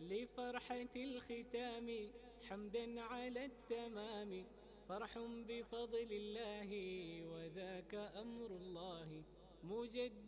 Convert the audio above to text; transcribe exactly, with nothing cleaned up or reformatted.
لفرحة الختام حمدا على التمام، فرح بفضل الله وذاك أمر الله مجدد